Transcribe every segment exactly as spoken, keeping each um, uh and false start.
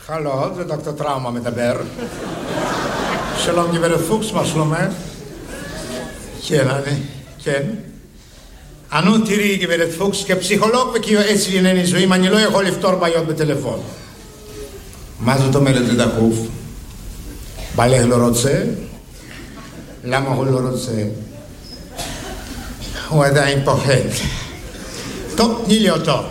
הלו, זה דוקטור טראומה מדבר. שלום גברת פוקס, מה שלומך? כן, אני, כן. אנו תראי גברת פוקס, כפסיכולוג וכיועץ לענייני נישואים, אני לא יכול לפתור בעיות בטלפון. מה זאת אומרת זה דחוף? בעלך לא רוצה? למה הוא לא רוצה? הוא עדיין פוחד. טוב, תני לי אותו.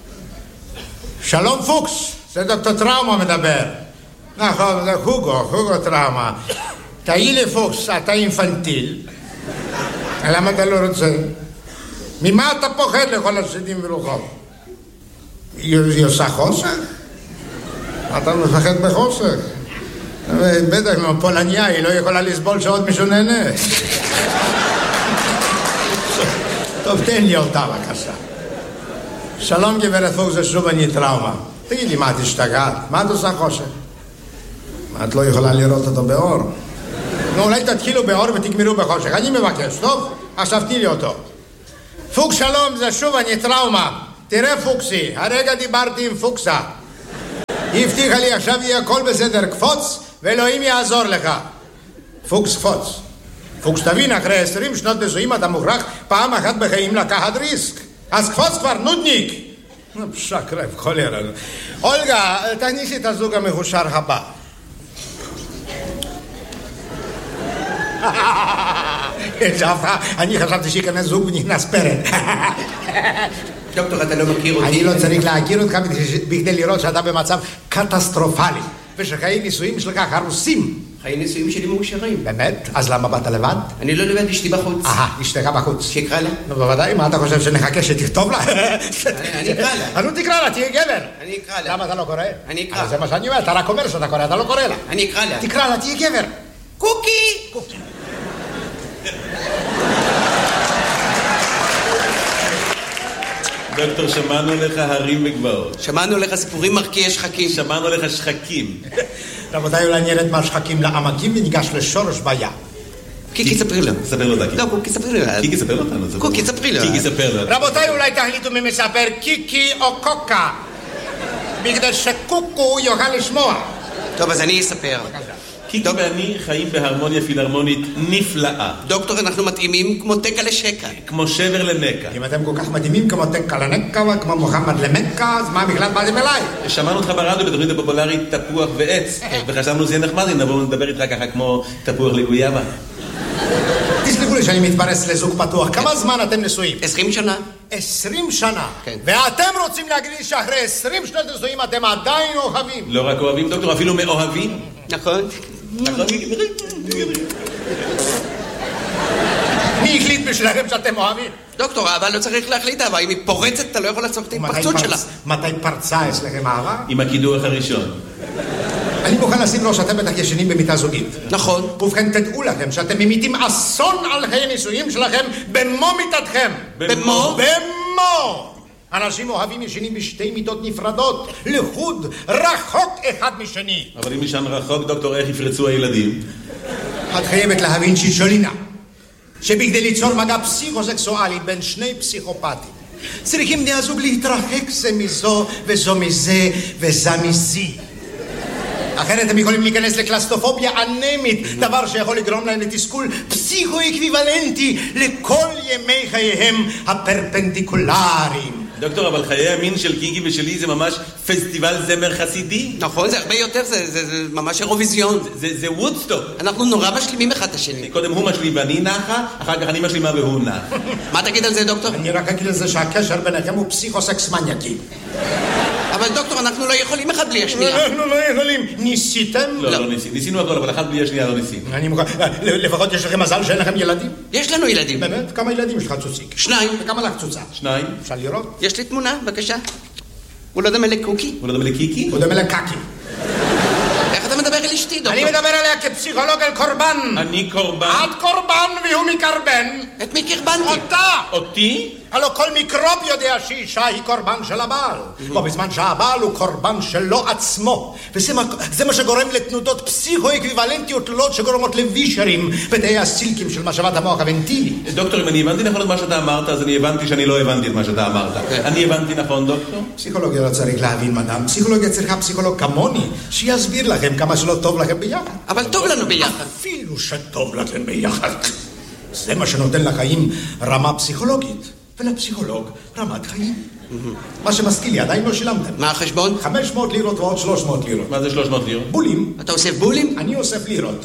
שלום פוקס, זה דוקטור טראומה מדבר. נכון, זה הוגו, הוגו טראומה. תהי לי פוקס, אתה אינפנטיל. למה אתה לא רוצה? ממה אתה פוחד לכל השדים ורוחות? היא עושה חוסך? אתה מפחד בחוסך? בטח, פולניה, היא לא יכולה לסבול שעוד מישהו נהנה. טוב, תן לי אותה בבקשה. שלום גברת פוקס, זה שוב אני טראומה. תגידי, מה את השתגעת? מה את עושה חושך? מה, את לא יכולה לראות אותו באור? נו, אולי תתחילו באור ותגמרו בחושך. אני מבקש, טוב? עכשיו תני לי אותו. פוקס, שלום, זה שוב אני טראומה. תראה פוקסי, הרגע דיברתי עם פוקסה. היא הבטיחה לי, עכשיו יהיה הכל בסדר, קפוץ, ואלוהים יעזור לך. פוקס, קפוץ. פוקס, תבין, אחרי עשרים שנות נישואים אתה מוכרח פעם אחת בחיים לקחת ריסק. אז קפוץ כבר, נודניק. פשק רב, חולר. אולגה, תכניסי את הזוג המחושר הבא. אני חשבתי שיכנס זוג ונכנס פרד. דוקטור, אתה לא מכיר אותי? אני לא צריך להכיר אותך בכדי לראות שאתה במצב קטסטרופלי ושחיי נישואים שלך הרוסים. חיי נישואים שלי מאושרים. באמת? אז למה באת לבד? אני לא לבד, אשתי בחוץ. אה, אשתך בחוץ. שיקרא לה? נו, בוודאי, מה אתה חושב שנחכה שתכתוב לה? אני אקרא לה. נו, תקרא לה, תהיה גבר. אני אקרא לה. למה אתה לא קורא? אני אקרא. זה מה שאני אומר, אתה רק אומר שאתה קורא, אתה לא קורא לה. אני אקרא לה. תקרא לה, תהיה גבר. קוקי! קוקי. דוקטור, שמענו לך הרים וגבעות. שמענו לך סיפורים מרקיעי שחקים. שמענו לך שחקים. רבותיי, אולי נרד מהשחקים לעמקים וניגש לשורש בעיה. קיקי, ספרי לו. ספר לו, דקי. לא, קוקי, ספרי לו. קיקי, ספר אותנו. קוקי, ספרי לו. קיקי, ספר לו. רבותיי, אולי תחליטו מי מספר קיקי או קוקה. בגלל שקוקו יוכל לשמוע. טוב, אז אני אספר. קיקי ואני חיים בהרמוניה פילהרמונית נפלאה. דוקטור, אנחנו מתאימים כמו תקה לשקה. כמו שבר לנקה. אם אתם כל כך מדהימים כמו תקה לנקה וכמו מוחמד למקה, אז מה בכלל באתם אליי? שמענו אותך ברדיו בתוכנית הפופולרית תפוח ועץ, וחשבנו שזה נחמד אם נבוא לדבר איתך ככה כמו תפוח לגויאבה. תסלחו לי שאני מתפרס לזוג פתוח. כמה זמן אתם נשואים? עשרים שנה. עשרים שנה? כן. ואתם רוצים להגיד לי שאחרי עשרים שנות נשואים אתם עדיין אוהבים? לא רק אוהבים, דוקטור, אפילו מאוהבים. נכון. נכון. מי החליט בשבילכם שאתם אוהבים? דוקטור, אבל לא צריך להחליט אהבה. אם היא פורצת, אתה לא יכול לעצור את ההתפרצות שלה. מתי פרצה אצלכם אהבה? עם הקידוח הראשון. אני מוכן לשים לו שאתם בטח ישנים במיטה זוגית. נכון. ובכן, תדעו לכם שאתם ממיתים אסון על חיי נישואים שלכם במו מיטתכם. במו? במו! אנשים אוהבים ישנים בשתי מיטות נפרדות, לחוד, רחוק אחד משני. אבל אם ישן רחוק, דוקטור, איך יפרצו הילדים? את חייבת להבין שישולינה, שבכדי ליצור מגע פסיכוסקסואלי בין שני פסיכופטים, צריכים בני הזוג להתרחק זה מזו וזו מזה וזה מזי. אחרת הם יכולים להיכנס לקלסטרופוביה אנמית, דבר שיכול לגרום להם לתסכול פסיכו-אקוויוולנטי לכל ימי חייהם הפרפנדיקולריים. דוקטור, אבל חיי המין של קיקי ושלי זה ממש פסטיבל זמר חסידי. נכון, זה הרבה יותר, זה, זה, זה ממש אירוויזיון. זה, זה, זה וודסטוק. אנחנו נורא משלימים אחד את השני. קודם הוא משלים ואני נחה, אחר כך אני משלימה והוא נח. מה תגיד על זה, דוקטור? אני רק אגיד על זה שהקשר ביניכם הוא פסיכוסקס מניאקי. אבל דוקטור, אנחנו לא יכולים אחד בלי השנייה. אנחנו לא יכולים. ניסיתם? לא, לא ניסינו. ניסינו הכל, אבל אחד בלי השנייה לא ניסינו. אני מוכן. לפחות יש לכם מזל שאין לכם ילדים? יש לנו ילדים. באמת? כמה ילדים יש לך צוציק? שניים. וכמה לך צוצה? שניים. אפשר לראות? יש לי תמונה, בבקשה. הוא לא דומה לקוקי? הוא לא דומה לקיקי? הוא דומה לקקי. איך אתה מדבר על אשתי, דוקטור? אני מדבר עליה כפסיכולוג על קורבן. אני קורבן. את קורבן והוא מקרבן. את מי קרבנתי? אותה! אותי? הלוא כל מיקרוב יודע שאישה היא קורבן של הבעל, בו בזמן שהבעל הוא קורבן שלו עצמו, וזה מה, זה מה שגורם לתנודות פסיכו-אקוויוולנטיות תלולות שגורמות לווישרים בתאי הסילקים של משאבת המוח הוונטילי. דוקטור, אם אני הבנתי נכון את מה שאתה אמרת, אז אני הבנתי שאני לא הבנתי את מה שאתה אמרת. אני הבנתי נכון, דוקטור? פסיכולוגיה לא צריך להבין, מדam. פסיכולוגיה צריכה פסיכולוג כמוני, שיסביר לכם כמה שלא טוב לכם ביחד. אבל טוב לנו ביחד. אפילו שטוב לכם ביחד. זה מה שנותן לחיים רמה פסיכולוגית, ולפסיכולוג רמת חיים. מה שמזכיר לי, עדיין לא שילמתם. מה החשבון? חמש מאות לירות ועוד שלוש מאות לירות. מה זה שלוש מאות לירות? בולים. אתה אוסף בולים? אני אוסף לירות.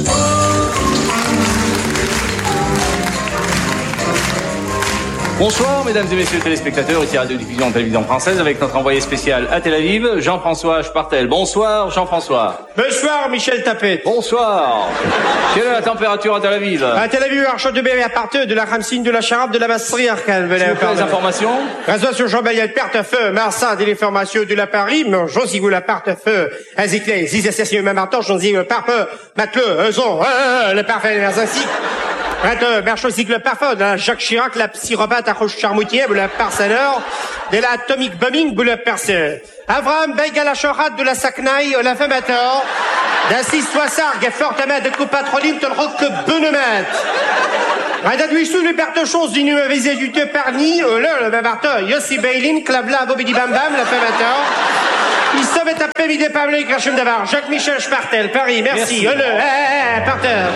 Bonsoir mesdames et messieurs téléspectateurs, ici Radio-Diffusion Télévision Française avec notre envoyé spécial à Tel Aviv, Jean-François Spartel. Bonsoir Jean-François. Bonsoir Michel Tapet. Bonsoir. Quelle est la température à Tel Aviv? À Tel Aviv, Archot de Béry à partir de la Khamsine, de la Charab, de la Masserie Arcane. Venez faire les informations. Réseau sur Jean-Baliel, Perte-Feu, Marsa, des informations de la Paris, Josie vous la Perte-Feu, Aziclé, Zizessation, même Artor, Josie le Parfeu, Mateleu, Euson, le parfait, les ainsi. Vingt Berchosic le parfum, de la Jacques Chirac, la psychopathe à Roche Charmoutier, de la Parseneur, de la Atomic Bombing, de la Perse. Avraham Beig à la Chorat, de la Saknaï, la Femator, d'Assis Soissargue, fortement de coupe patroline, de le roc Benemet. Radadouissou, le perte chose d'une visée du te parni, le, le babarteur, Yossi Beilin, Clavla, Bobidi Bam Bam, la Femator. Il sauve et tapé midi Pavlik, Rachim Davar, Jacques-Michel Spartel, Paris, merci, le, eh, parteur.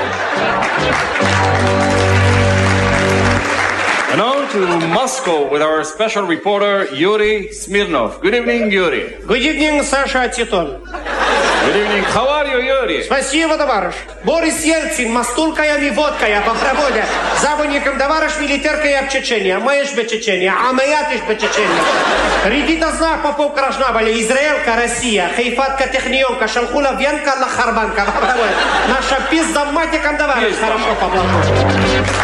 And on to Moscow with our special reporter Yuri Smirnov. Good evening, Yuri. Good evening, Sasha Titol. Good evening. How are you, Yuri? Спасибо, товарищ. Борис Ельцин, мастулка и водка я по проводе. Заводником товарищ милитерка я в Чечении. Маешь в Чечении, а моя ты в Чечении. Редита знак попов Крашнабали, Израилька, Россия, Хайфатка, Технионка, Шалхула, Венка, Лахарбанка. Наша пизда матиком товарищ. Хорошо, поплоху.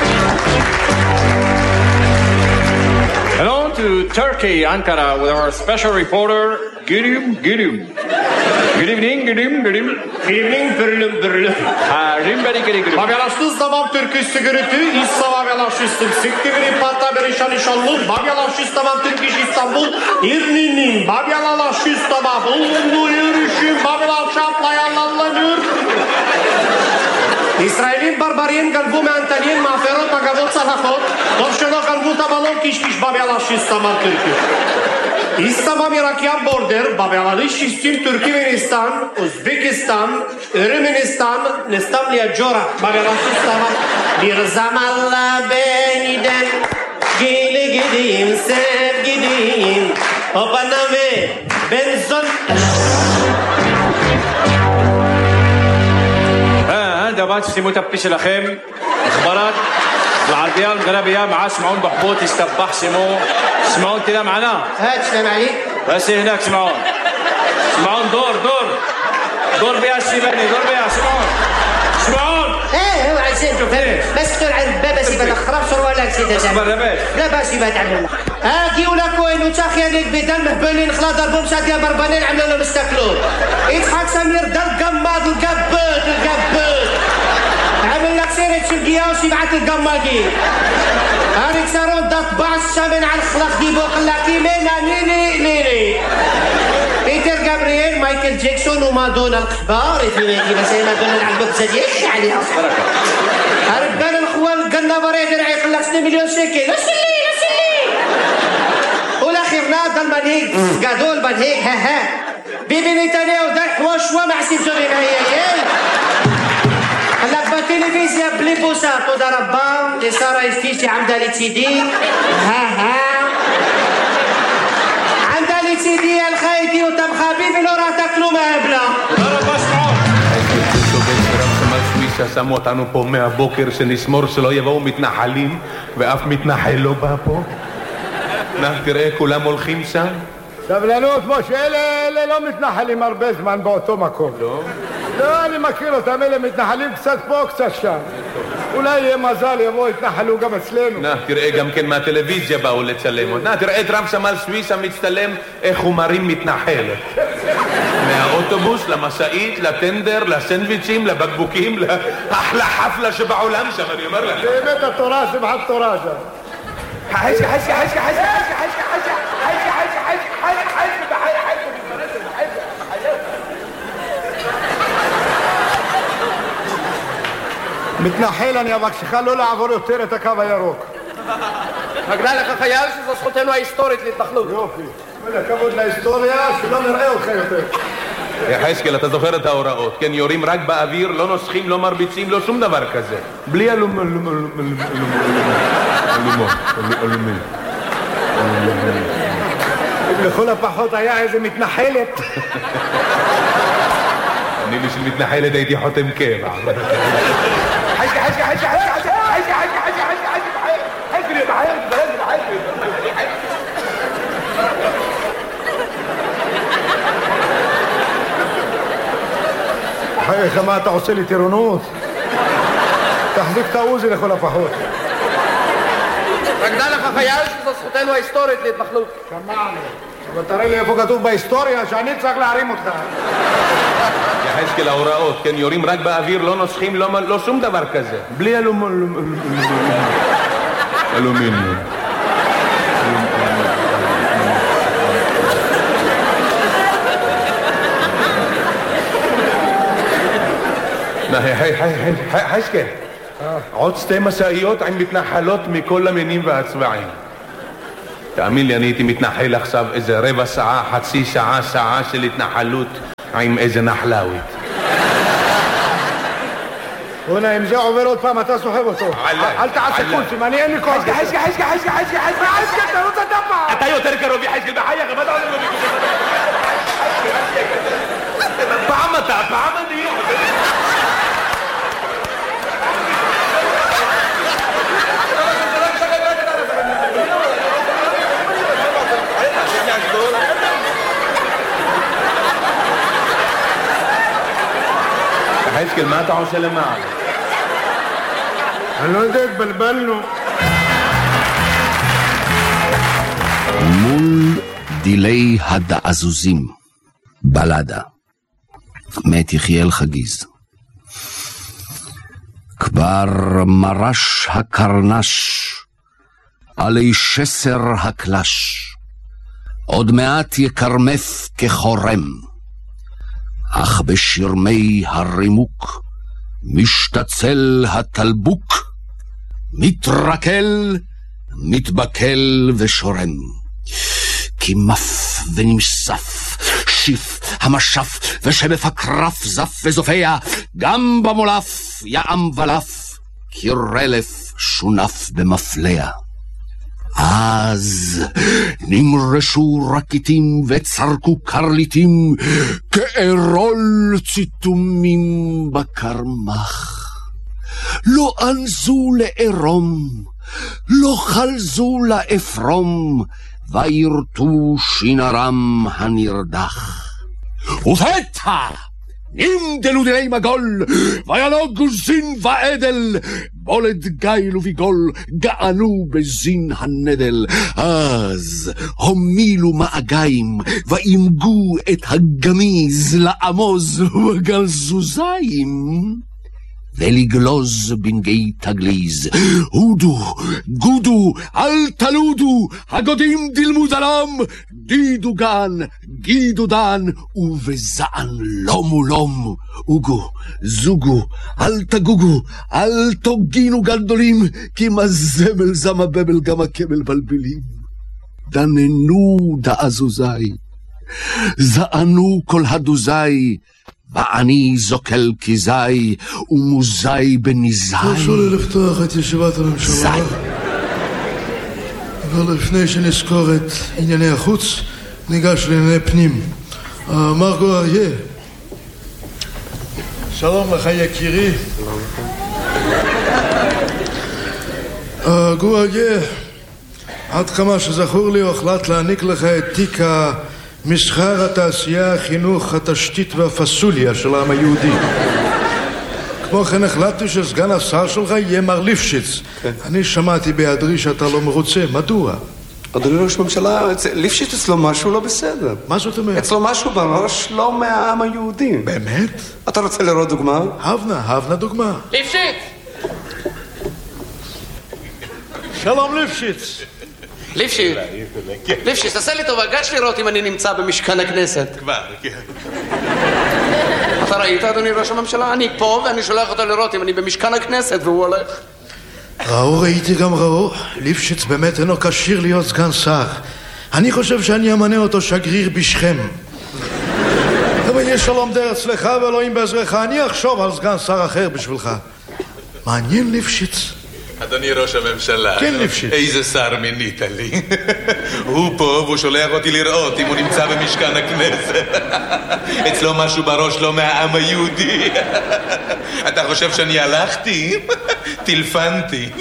Hello to Turkey, Ankara, with our special reporter, Gülüm Gülüm. Good evening, Gülüm Gülüm. Good evening, Bürlüm Bürlüm. Harim beri geri gülüm. Babyalaştız tamam Türküstü gürütü, İssa babyalaştım. Sikti gürü patta berişan işanlı, babyalaştız tamam Türküş İstanbul, İrninin, babyalaştız tamam, bulundu yürüyüşüm, babyalaşaplayanlanlanır. İsrail'in barbarien galbu meantalien maferot magavot salakot, Topşelo galbu tabalon kişkiş babyalaştız tamam Türküş. İslamam Irakyan border, babyalalış istim Türkmenistan, Uzbekistan, Ermenistan, Nestamliya Jora, babyalaştız tamam. Bir zamanla beniden gele gideyim, sev gideyim, o bana ve ben zon... دابا تسمو تبي שלכם اخبارات العربيه المغربيه مع سمعون بحبوط يستبح سمو سمعون كده معنا هات سلام عليك بس هناك سمعون سمعون دور دور دور بيها السيباني دور بيها سمعون سمعون ايه هو عشان شوف بس تقول على الباب بس يبقى خراب ولا كسيت اصبر باش لا باش يبقى تعمل هاكي ولا كوين وتاخي عليك بدل مهبلين خلا ضربهم ساكيا بربانين عملوا لهم استاكلون يضحك سمير دل قماد القبات القبات عمل لك سيرة شرقية وسيبعت القماقي هاريك سارون دات باع الشامن على الخلاق دي بوق اللاكي مينا نيني نيني بيتر جابرييل مايكل جاكسون ومادونا الكبار يتميكي بس هي مادونا العبوك زديش عليها بركة هربان الخوال قلنا بريد رعي خلاق سنة مليون شكل لا سلي لا سلي والاخير نادى المنهيج قادوا المنهيج ها ها بيبي نتانياهو داك وشوا مع سيزوني نهاية هلا بالتلفزيون بلي بوساتو ضربا اللي صار يستيشي عمدا لي تيدي ها ها عمدا لي تيدي الخايتي وتم خبيبي لو راه تاكلوا مهبله ضربا شعور ששמו אותנו פה מהבוקר שנשמור שלא יבואו מתנחלים ואף מתנחל לא בא פה. נא תראה כולם הולכים שם. סבלנות משה, אלה, אלה לא מתנחלים הרבה זמן באותו מקום. לא? לא, אני מכיר אותם, אלה מתנחלים קצת פה קצת שם. אולי יהיה מזל, יבואו יתנחלו גם אצלנו. נא תראה גם כן מהטלוויזיה באו לצלם. נא תראה את רב סמל סוויסה מצטלם איך הוא מרים מתנחל. מהאוטובוס, למשאית, לטנדר, לסנדוויצ'ים, לבקבוקים, לאחלה חפלה שבעולם שם, אני אומר לך. באמת התורה, שמחת תורה שם. حاجة حاجة حاجة حاجة حاجة حاجة حاجة حاجة حاجة حاجة حاجة حاجة حاجة מתנחל אני אבקשך לא לעבור יותר את הקו הירוק. נגלה לך חייל שזו זכותנו ההיסטורית להתנחלות. יופי. הכבוד להיסטוריה, שלא נראה אותך יותר. יחזקאל, אתה זוכר את ההוראות, כן? יורים רק באוויר, לא נוסחים, לא מרביצים, לא שום דבר כזה. בלי אלום... אלום... אלום... אלום... אלום... לכל הפחות היה איזה מתנחלת. אני בשביל מתנחלת הייתי חותם קבע. חשקה, חשקה, חשקה, חשקה, חשקה, חשקה, חשקה, חשקה, חשקה, חייך, מה אתה עושה לי טירונות? תחזיק את העוזי לכל הפחות. נגלה לך חייל שזו זכותנו ההיסטורית להתנחלות. שמענו. אבל תראה לי איפה כתוב בהיסטוריה שאני צריך להרים אותך. יחזקאל, ההוראות, כן? יורים רק באוויר, לא נוסחים, לא שום דבר כזה. בלי אלומיניום. חשקה, עוד שתי מסעיות עם מתנחלות מכל המינים והצבעים. תאמין לי, אני הייתי מתנחל עכשיו איזה רבע שעה, חצי שעה, שעה של התנחלות עם איזה נחלאווית. הונה, אם זה עובר עוד פעם, אתה סוחב אותו. אל תעשה קולסים, אני אין לי קולסים. חשקה, חשקה, חשקה, חשקה, חשקה, חשקה, חשקה, תרוץ את הפעם. אתה יותר קרוב יחשקה בחייך, מה אתה עושה לו ביקוש? פעם אתה, פעם אני. חשקל, מה אתה עושה למעלה? אני לא יודע, התבלבלנו. מול דילי הדעזוזים, בלדה, מת יחיאל חגיז. כבר מרש הקרנש, עלי שסר הקלש, עוד מעט יקרמף כחורם, אך בשרמי הרימוק משתצל התלבוק, מתרקל, מתבקל ושורם. כמף ונמסף, שיף המשף ושבף הקרף זף וזופע, גם במולף יעם ולף, כרלף שונף במפלע. אז נמרשו רקיטים וצרקו קרליטים, כארול ציתומים בקרמח. לא אנזו לערום, לא חלזו לאפרום, וירטו שינרם הנרדך. ופתע נמדלו דילי מגול, וינוגו זין ועדל, בולד גיל וביגול, גענו בזין הנדל. אז הומילו מאגיים, ואימגו את הגמיז לעמוז בגל זוזיים, ולגלוז בנגי תגליז. הודו, גודו, אל תלודו, הגודים דילמו דלם, דידו גן, גידו דן, ובזען לומו לום. אוגו, זוגו, אל תגוגו, אל תוגינו גדולים, כי מזמל זמה בבל גם הכמל בלבלים. דננו דעזוזי, זענו כל הדוזי, ואני זוקל כזי, ומוזי בניזי. תרשו לי לפתוח את ישיבת הממשלה. אבל לפני שנזכור את ענייני החוץ, ניגש לענייני פנים. מרגו אריה. שלום לך יקירי. גור אריה, עד כמה שזכור לי, הוחלט להעניק לך את תיק ה... מסחר, התעשייה, החינוך, התשתית והפסוליה של העם היהודי. כמו כן החלטתי שסגן השר שלך יהיה מר ליפשיץ. אני שמעתי בהיעדרי שאתה לא מרוצה. מדוע? אדוני ראש ממשלה, ליפשיץ אצלו משהו לא בסדר. מה זאת אומרת? אצלו משהו בראש לא מהעם היהודי. באמת? אתה רוצה לראות דוגמה? הבנה, הבנה דוגמה. ליפשיץ! שלום ליפשיץ. ליפשיץ, ליפשיץ, תעשה לי טובה, גש לראות אם אני נמצא במשכן הכנסת. כבר, כן. אתה ראית, אדוני ראש הממשלה? אני פה ואני שולח אותו לראות אם אני במשכן הכנסת והוא הולך. ראו, ראיתי גם ראו. ליפשיץ באמת אינו כשיר להיות סגן שר. אני חושב שאני אמנה אותו שגריר בשכם. אבל יש שלום דרך אצלך ואלוהים בעזרך. אני אחשוב על סגן שר אחר בשבילך. מעניין ליפשיץ. אדוני ראש הממשלה, כן, ליפשיץ. איזה שר מינית לי. הוא פה והוא שולח אותי לראות אם הוא נמצא במשכן הכנסת. אצלו משהו בראש לא מהעם היהודי. אתה חושב שאני הלכתי? טלפנתי.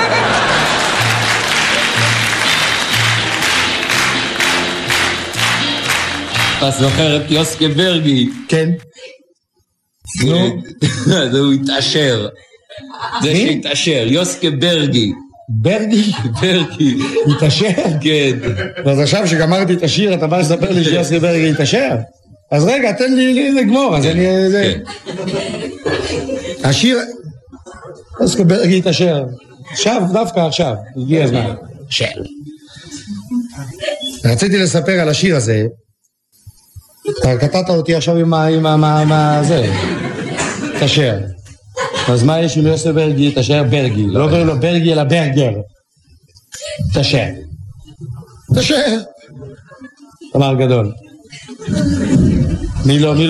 אתה זוכר את יוסקה ברגי? כן. נו? זה הוא התעשר. זה שהתעשר, יוסקה ברגי. ברגי? ברגי. התעשר? כן. אז עכשיו שגמרתי את השיר, אתה בא לספר לי שיוסקה ברגי התעשר? אז רגע, תן לי לגמור, אז אני... כן. השיר... יוסקה ברגי התעשר. עכשיו, דווקא עכשיו, הגיע הזמן. של. רציתי לספר על השיר הזה. אתה קטעת אותי עכשיו עם ה... עם ה... זה. תשר. אז מה יש עם יוסף ברגי? תשר ברגי. לא קוראים לו ברגי אלא ברגר. תשר. תשר. אמר גדול. מי לא...